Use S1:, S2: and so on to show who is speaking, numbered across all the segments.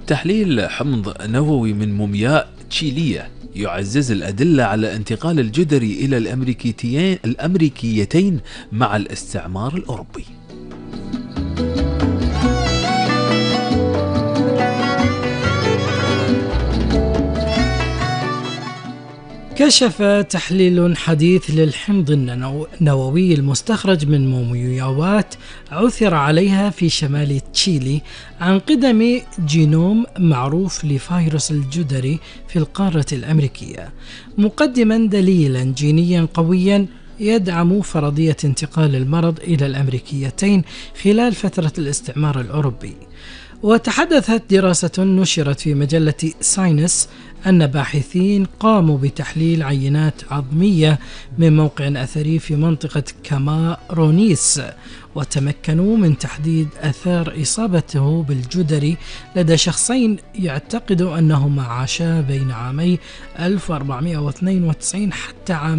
S1: تحليل حمض نووي من مومياء تشيلية يعزز الأدلة على انتقال الجدري إلى الأمريكيتين مع الاستعمار الأوروبي.
S2: كشف تحليل حديث للحمض النووي المستخرج من مومياوات عثر عليها في شمال تشيلي عن قدم جينوم معروف لفيروس الجدري في القارة الأمريكية، مقدما دليلا جينيا قويا يدعم فرضية انتقال المرض إلى الأمريكيتين خلال فترة الاستعمار الأوروبي. وتحدثت دراسة نشرت في مجلة ساينس أن باحثين قاموا بتحليل عينات عظمية من موقع أثري في منطقة كامارونيس، وتمكنوا من تحديد أثار إصابته بالجدري لدى شخصين يعتقد أنهما عاشا بين عامي 1492 حتى عام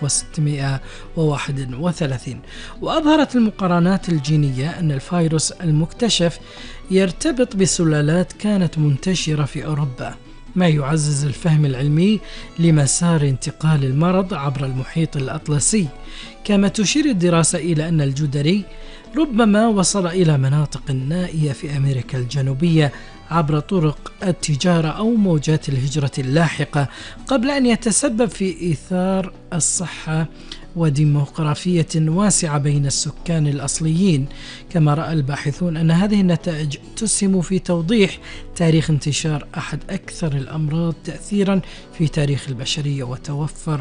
S2: 1631. وأظهرت المقارنات الجينية أن الفيروس المكتشف يرتبط بسلالات كانت منتشرة في أوروبا، ما يعزز الفهم العلمي لمسار انتقال المرض عبر المحيط الأطلسي. كما تشير الدراسة إلى أن الجدري ربما وصل إلى مناطق نائية في أمريكا الجنوبية عبر طرق التجارة أو موجات الهجرة اللاحقة قبل أن يتسبب في إيثار الصحة وديموغرافية واسعة بين السكان الأصليين. كما رأى الباحثون أن هذه النتائج تسهم في توضيح تاريخ انتشار أحد أكثر الأمراض تأثيرا في تاريخ البشرية، وتوفر